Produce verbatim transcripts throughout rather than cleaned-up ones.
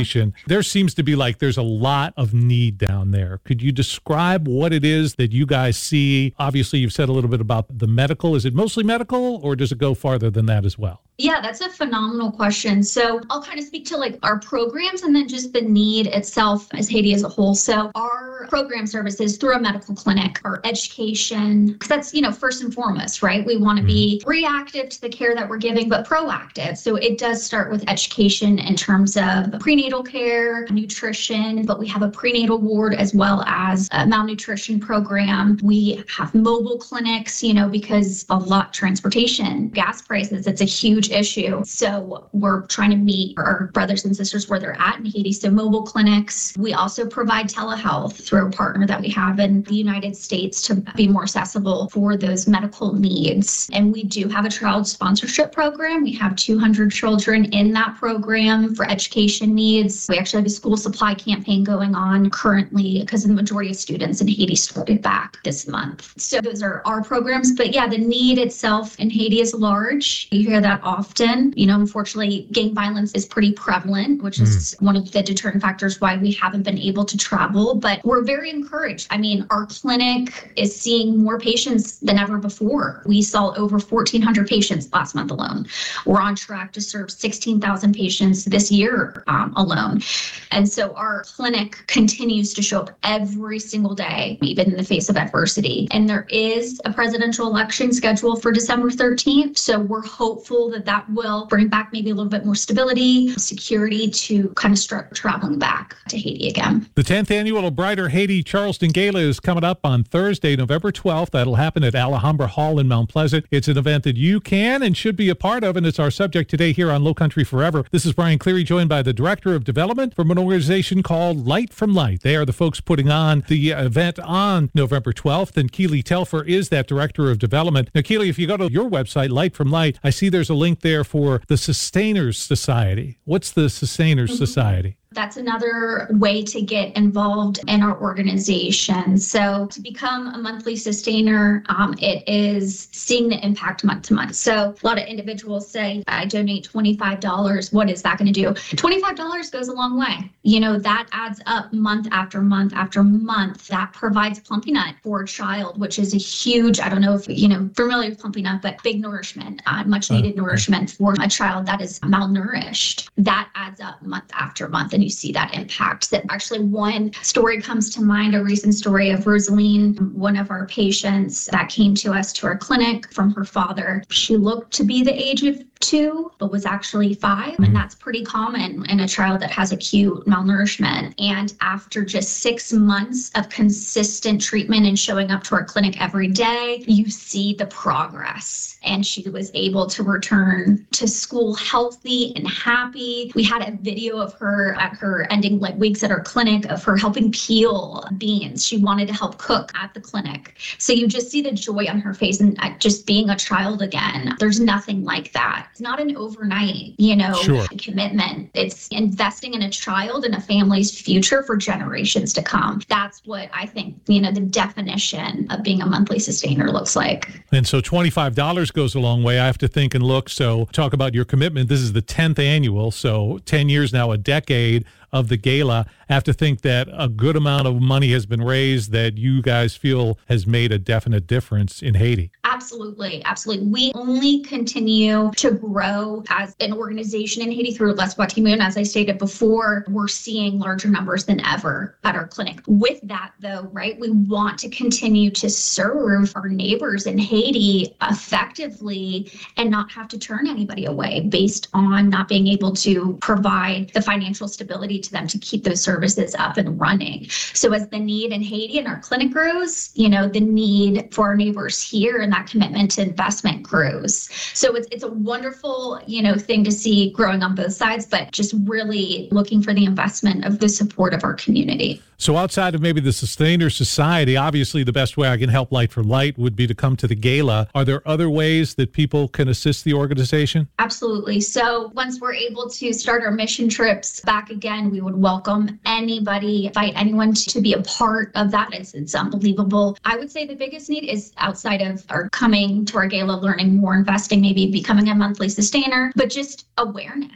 organization. There seems to be like there's a lot of need down there. Could you describe what it is that you guys see? Obviously, you've said a little bit about the medical. Is it mostly medical, or does it go farther than that as well? Yeah, that's a phenomenal question. So I'll kind of speak to like our programs and then just the need itself as Haiti as a whole. So our program services through a medical clinic, our education, because that's, you know, first and foremost, right? We want to be reactive to the care that we're giving, but proactive. So it does start with education in terms of prenatal care, nutrition, but we have a prenatal ward as well as a malnutrition program. We have mobile clinics, you know, because a lot transportation, gas prices, it's a huge issue. So we're trying to meet our brothers and sisters where they're at in Haiti. So mobile clinics. We also provide telehealth through a partner that we have in the United States to be more accessible for those medical needs. And we do have a child sponsorship program. We have two hundred children in that program for education needs. We actually have a school supply campaign going on currently because the majority of students in Haiti started back this month. So those are our programs. But yeah, the need itself in Haiti is large. You hear that often. You know, unfortunately, gang violence is pretty prevalent, which is one of the deterrent factors why we haven't been able to travel. But we're very encouraged. I mean, our clinic is seeing more patients than ever before. We saw over fourteen hundred patients last month alone. We're on track to serve sixteen thousand patients this year um, alone. And so our clinic continues to show up every single day, even in the face of adversity. And there is a presidential election scheduled for December thirteenth. So we're hopeful that that will bring back maybe a little bit more stability, security to kind of start traveling back to Haiti again. The tenth annual Brighter Haiti Charleston Gala is coming up on Thursday, November twelfth. That'll happen at Alhambra Hall in Mount Pleasant. It's an event that you can and should be a part of, and it's our subject today here on Low Country Forever. This is Brian Cleary, joined by the Director of Development from an organization called Light from Light. They are the folks putting on the event on November twelfth, and Keely Telfer is that Director of Development. Now, Keely, if you go to your website, Light from Light, I see there's a link there for the Sustainers Society. What's the Sustainers mm-hmm. Society? That's another way to get involved in our organization. So to become a monthly sustainer, um, it is seeing the impact month to month. So a lot of individuals say, I donate twenty-five dollars. What is that going to do? twenty-five dollars goes a long way. You know, that adds up month after month after month. That provides Plumpy Nut for a child, which is a huge, I don't know if, you know, familiar with Plumpy Nut, but big nourishment, uh, much needed nourishment for a child that is malnourished. That adds up month after month. And you see that impact. That actually one story comes to mind, a recent story of Rosaline, one of our patients that came to us to our clinic from her father. She looked to be the age of two, but was actually five. And that's pretty common in a child that has acute malnourishment. And after just six months of consistent treatment and showing up to our clinic every day, you see the progress. And she was able to return to school healthy and happy. We had a video of her at her ending like weeks at our clinic of her helping peel beans. She wanted to help cook at the clinic. So you just see the joy on her face and just being a child again. There's nothing like that. It's not an overnight, you know, sure. commitment. It's investing in a child and a family's future for generations to come. That's what I think, you know, the definition of being a monthly sustainer looks like. And so twenty-five dollars goes a long way. I have to think and look. So talk about your commitment. This is the tenth annual. So ten years now, a decade of the gala. I have to think that a good amount of money has been raised that you guys feel has made a definite difference in Haiti. Absolutely. Absolutely. We only continue to grow as an organization in Haiti through Les Poids Moon. As I stated before, we're seeing larger numbers than ever at our clinic. With that, though, right, we want to continue to serve our neighbors in Haiti effectively and not have to turn anybody away based on not being able to provide the financial stability to them to keep those services up and running. So as the need in Haiti and our clinic grows, you know, the need for our neighbors here and that commitment to investment grows. So it's it's a wonderful, you know, thing to see growing on both sides, but just really looking for the investment of the support of our community. So outside of maybe the Sustainer Society, obviously the best way I can help Light for Light would be to come to the gala. Are there other ways that people can assist the organization? Absolutely. So once we're able to start our mission trips back again, we would welcome anybody, invite anyone to be a part of that. It's, it's unbelievable. I would say the biggest need is outside of our coming to our gala, learning more, investing, maybe becoming a monthly sustainer, but just awareness.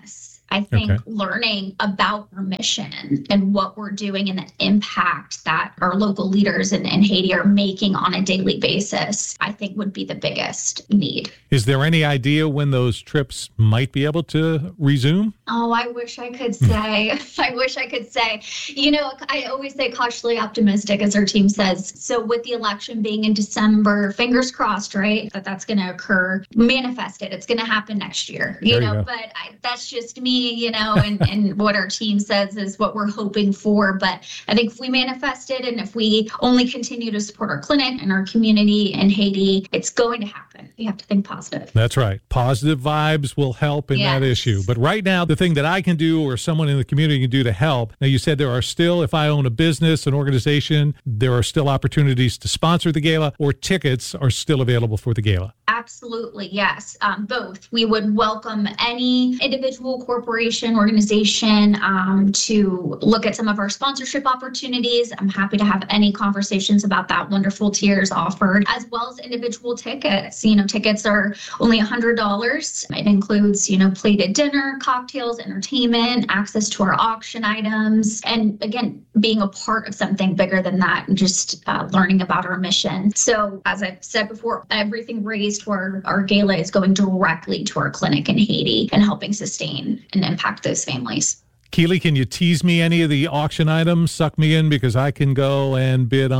I think Okay. learning about our mission and what we're doing and the impact that our local leaders in, in Haiti are making on a daily basis, I think would be the biggest need. Is there any idea when those trips might be able to resume? Oh, I wish I could say. I wish I could say. You know, I always say cautiously optimistic, as our team says. So with the election being in December, fingers crossed, right, that that's going to occur. Manifest it. It's going to happen next year. You There you know, go. but I, that's just me, you know, and, and what our team says is what we're hoping for. But I think if we manifest it and if we only continue to support our clinic and our community in Haiti, it's going to happen. We have to think positive. That's right. Positive vibes will help in that Yes. issue. But right now, the thing that I can do or someone in the community can do to help, now you said there are still, if I own a business, an organization, there are still opportunities to sponsor the gala, or tickets are still available for the gala. Absolutely, yes. Um, both. We would welcome any individual, corporation, organization um, to look at some of our sponsorship opportunities. I'm happy to have any conversations about that. Wonderful tiers offered, as well as individual tickets. You know, tickets are only one hundred dollars. It includes, you know, plated dinner, cocktails, entertainment, access to our auction items, and again, being a part of something bigger than that and just uh, learning about our mission. So, as I've said before, everything raised for our, our gala is going directly to our clinic in Haiti and helping sustain and impact those families. Keely, can you tease me any of the auction items? Suck me in because I can go and bid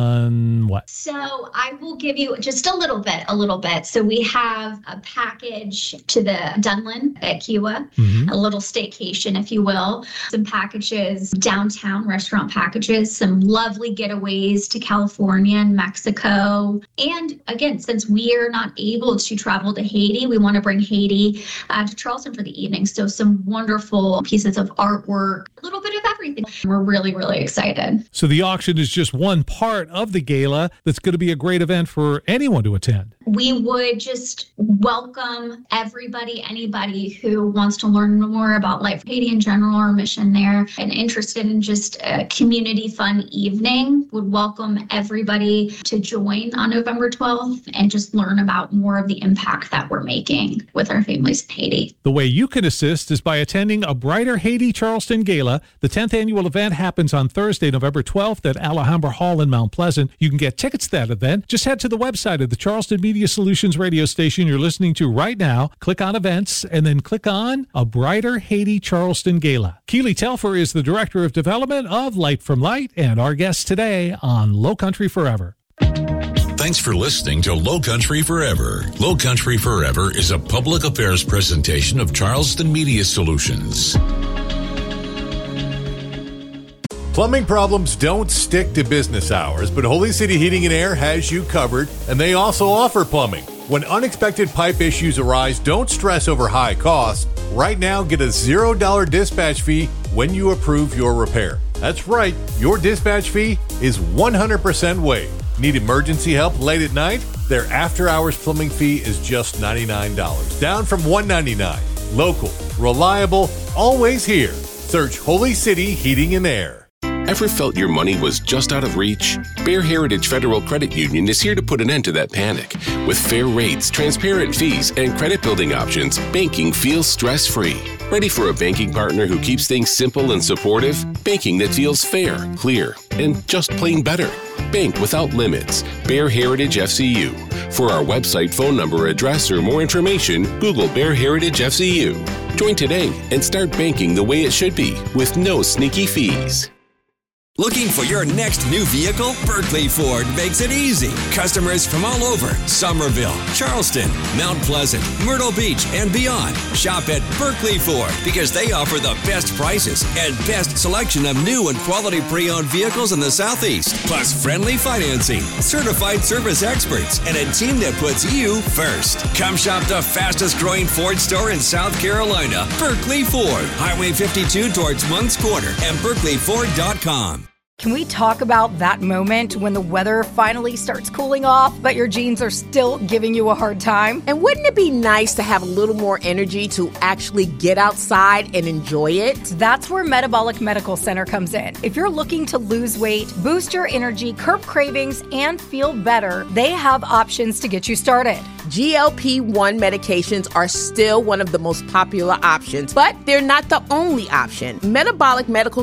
on what? So I will give you just a little bit, a little bit. So we have a package to the Dunlin at Kiwa, Mhm. a little staycation, if you will. Some packages, downtown restaurant packages, some lovely getaways to California and Mexico. And again, since we are not able to travel to Haiti, we want to bring Haiti uh, to Charleston for the evening. So some wonderful pieces of artwork, a little bit of everything. We're really, really excited. So the auction is just one part of the gala that's going to be a great event for anyone to attend. We would just welcome everybody, anybody who wants to learn more about Life Haiti in general, our mission there, and interested in just a community fun evening. Would welcome everybody to join on November twelfth and just learn about more of the impact that we're making with our families in Haiti. The way you can assist is by attending a Brighter Haiti Charleston Gala. The tenth annual event happens on Thursday, November twelfth at Alhambra Hall in Mount Pleasant. You can get tickets to that event. Just head to the website of the Charleston Media Solutions radio station you're listening to right now. Click on events and then click on a Brighter Haiti Charleston Gala. Keely Telfer is the Director of Development of Light from Light and our guest today on Low Country Forever. Thanks for listening to Low Country Forever. Low Country Forever is a public affairs presentation of Charleston Media Solutions. Plumbing problems don't stick to business hours, but Holy City Heating and Air has you covered, and they also offer plumbing. When unexpected pipe issues arise, don't stress over high costs. Right now, get a zero dollar dispatch fee when you approve your repair. That's right, your dispatch fee is one hundred percent waived. Need emergency help late at night? Their after-hours plumbing fee is just ninety-nine dollars, down from one hundred ninety-nine dollars. Local, reliable, always here. Search Holy City Heating and Air. Ever felt your money was just out of reach? Bear Heritage Federal Credit Union is here to put an end to that panic. With fair rates, transparent fees, and credit building options, banking feels stress-free. Ready for a banking partner who keeps things simple and supportive? Banking that feels fair, clear, and just plain better. Bank without limits. Bear Heritage F C U. For our website, phone number, address, or more information, Google Bear Heritage F C U. Join today and start banking the way it should be with no sneaky fees. Looking for your next new vehicle? Berkeley Ford makes it easy. Customers from all over Somerville, Charleston, Mount Pleasant, Myrtle Beach, and beyond shop at Berkeley Ford because they offer the best prices and best selection of new and quality pre-owned vehicles in the Southeast, plus friendly financing, certified service experts, and a team that puts you first. Come shop the fastest growing Ford store in South Carolina, Berkeley Ford, Highway fifty-two towards Munns Corner, and berkeley ford dot com. Can we talk about that moment when the weather finally starts cooling off, but your jeans are still giving you a hard time? And wouldn't it be nice to have a little more energy to actually get outside and enjoy it? That's where Metabolic Medical Center comes in. If you're looking to lose weight, boost your energy, curb cravings, and feel better, they have options to get you started. G L P one medications are still one of the most popular options, but they're not the only option. Metabolic Medical